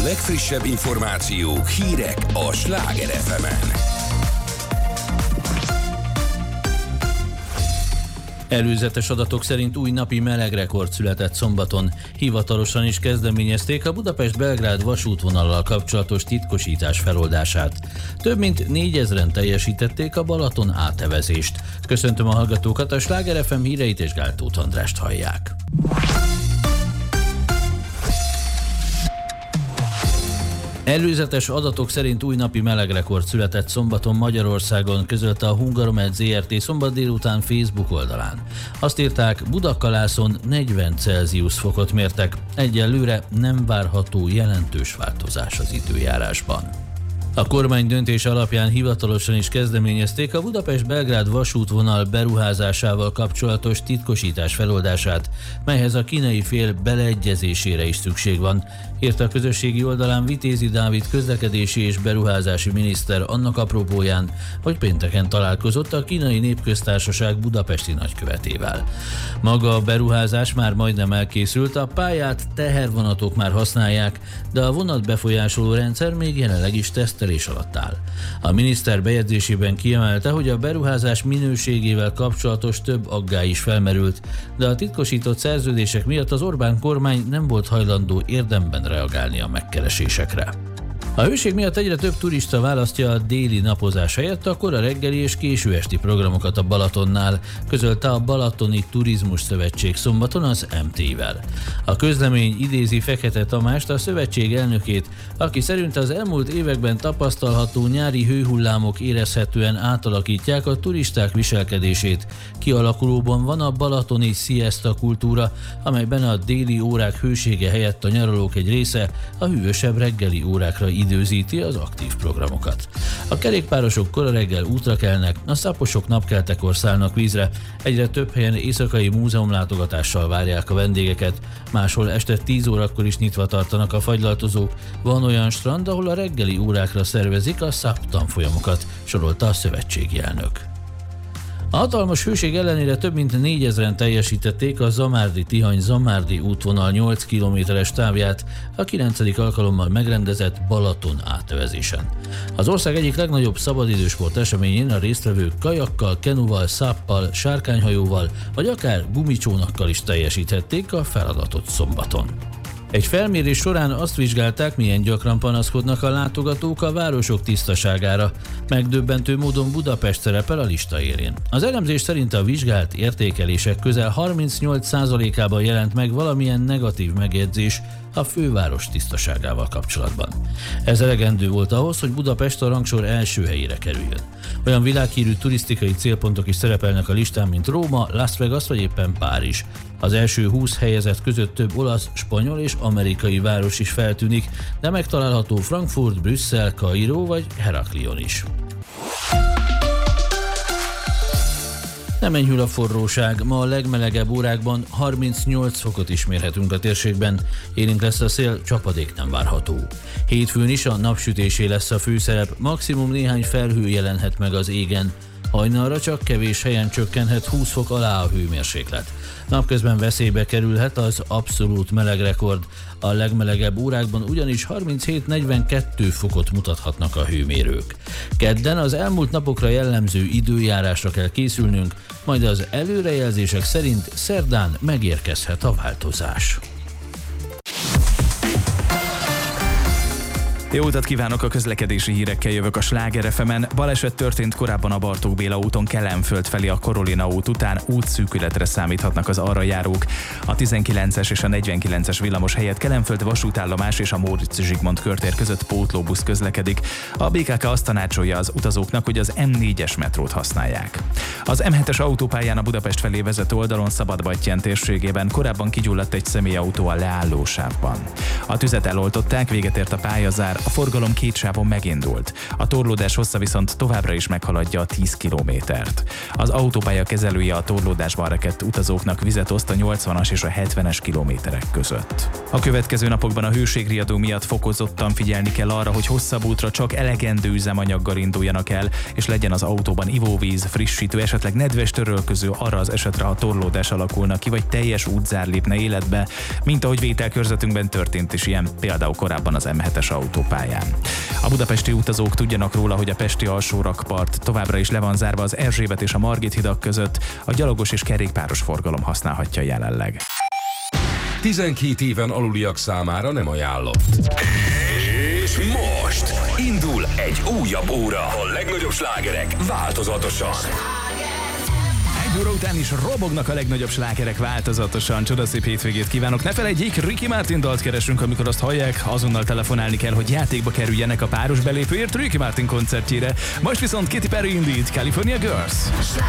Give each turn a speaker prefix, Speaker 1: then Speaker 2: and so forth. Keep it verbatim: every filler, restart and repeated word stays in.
Speaker 1: legfrissebb információk, hírek a Sláger ef emen.
Speaker 2: Előzetes adatok szerint új napi melegrekord született szombaton. Hivatalosan is kezdeményezték a Budapest-Belgrád vasútvonallal kapcsolatos titkosítás feloldását. Több mint négyezren teljesítették a Balaton átevezést. Köszöntöm a hallgatókat, a Sláger ef em híreit és Gál Tóth Andrást hallják. Előzetes adatok szerint új napi melegrekord született szombaton Magyarországon, közölte a Hungaromed zé er té szombat délután Facebook oldalán. Azt írták, Budakalászon negyven Celsius fokot mértek, egyelőre nem várható jelentős változás az időjárásban. A kormány döntése alapján hivatalosan is kezdeményezték a Budapest-Belgrád vasútvonal beruházásával kapcsolatos titkosítás feloldását, melyhez a kínai fél beleegyezésére is szükség van, írta a közösségi oldalán Vitézi Dávid közlekedési és beruházási miniszter annak apropóján, hogy pénteken találkozott a Kínai Népköztársaság budapesti nagykövetével. Maga a beruházás már majdnem elkészült, a pályát tehervonatok már használják, de a vonat befolyásoló rendszer még jelenleg is tesztelés alatt áll. A miniszter bejegyzésében kiemelte, hogy a beruházás minőségével kapcsolatos több aggály is felmerült, de a titkosított szerződések miatt az Orbán kormány nem volt hajlandó érdemben reagálni a megkeresésekre. A hőség miatt egyre több turista választja a déli napozás helyett a kora reggeli és késő esti programokat a Balatonnál, közölte a Balatoni Turizmus Szövetség szombaton az em té-vel. A közlemény idézi Fekete Tamást, a szövetség elnökét, aki szerint az elmúlt években tapasztalható nyári hőhullámok érezhetően átalakítják a turisták viselkedését. Kialakulóban van a balatoni siesta kultúra, amelyben a déli órák hősége helyett a nyaralók egy része a hűvösebb reggeli órákra időzíti az aktív programokat. A kerékpárosok kora reggel útra kelnek, a szaposok napkeltekor szállnak vízre, egyre több helyen éjszakai múzeumlátogatással várják a vendégeket, máshol este tíz órakor is nyitva tartanak a fagylaltozók, van olyan strand, ahol a reggeli órákra szervezik a száp tanfolyamokat, sorolta a szövetségi elnök. A hatalmas hőség ellenére több mint négyezren teljesítették a Zamárdi-Tihany-Zamárdi útvonal nyolc kilométeres távját a kilencedik alkalommal megrendezett Balaton átevezésen. Az ország egyik legnagyobb szabadidősport eseményén a résztvevők kajakkal, kenuval, száppal, sárkányhajóval vagy akár gumicsónakkal is teljesíthették a feladatot szombaton. Egy felmérés során azt vizsgálták, milyen gyakran panaszkodnak a látogatók a városok tisztaságára. Megdöbbentő módon Budapest szerepel a lista élén. Az elemzés szerint a vizsgált értékelések közel harmincnyolc százalékában jelent meg valamilyen negatív megjegyzés a főváros tisztaságával kapcsolatban. Ez elegendő volt ahhoz, hogy Budapest a rangsor első helyére kerüljön. Olyan világhírű turisztikai célpontok is szerepelnek a listán, mint Róma, Las Vegas vagy éppen Párizs. Az első húsz helyezett között több olasz, spanyol és amerikai város is feltűnik, de megtalálható Frankfurt, Brüsszel, Kairó vagy Heraklion is. Nem enyhül a forróság, ma a legmelegebb órákban harmincnyolc fokot is mérhetünk a térségben, élénk lesz a szél, csapadék nem várható. Hétfőn is a napsütésé lesz a főszerep, maximum néhány felhő jelenhet meg az égen. Hajnalra csak kevés helyen csökkenhet húsz fok alá a hőmérséklet. Napközben veszélybe kerülhet az abszolút melegrekord. A legmelegebb órákban ugyanis harminchét negyvenkettő fokot mutathatnak a hőmérők. Kedden az elmúlt napokra jellemző időjárásra kell készülnünk, majd az előrejelzések szerint szerdán megérkezhet a változás.
Speaker 3: Jó utat kívánok, a közlekedési hírekkel jövök a Sláger ef emen. Baleset történt korábban a Bartók Béla úton Kelenföld felé a Karolina út után, útszűkületre számíthatnak az arra járók. A tizenkilences és a negyvenkilences villamos helyett Kelenföld vasútállomás és a Móricz Zsigmond körtér között pótlóbusz közlekedik. A bé ká ká azt tanácsolja az utazóknak, hogy az em négyes metrót használják. Az em hetes autópályán a Budapest felé vezető oldalon Szabadbattyán térségében korábban kigyulladt egy személyautó a leállósávban. A tüzet eloltották, véget ért a pályazárás, már. A forgalom két sávon megindult. A torlódás hossza viszont továbbra is meghaladja a tíz kilométert. Az autópálya kezelője a torlódásban rekedt utazóknak vizet oszt a nyolcvanas és a hetvenes kilométerek között. A következő napokban a hőségriadó miatt fokozottan figyelni kell arra, hogy hosszabb útra csak elegendő üzemanyaggal induljanak el, és legyen az autóban ivóvíz, frissítő, esetleg nedves törölköző arra az esetre, ha torlódás alakulna ki, vagy teljes útzár lépne életbe, mint ahogy vételkörzetünkben történt is ilyen, például korábban az em hetes autópályán. A budapesti utazók tudjanak róla, hogy a pesti alsórakpart továbbra is le van zárva az Erzsébet és a Margit hidak között, a gyalogos és kerékpáros forgalom használhatja jelenleg.
Speaker 1: tizenkét éven aluliak számára nem ajánlott. És most indul egy újabb óra. A legnagyobb slágerek változatosan.
Speaker 3: Egy óra után is robognak a legnagyobb slágerek változatosan. Csodaszép hétvégét kívánok. Ne felejtjék, Ricky Martin dalt keresünk, amikor azt hallják, azonnal telefonálni kell, hogy játékba kerüljenek a páros belépőért Ricky Martin koncertjére. Most viszont Katy Perry indít, California Girls.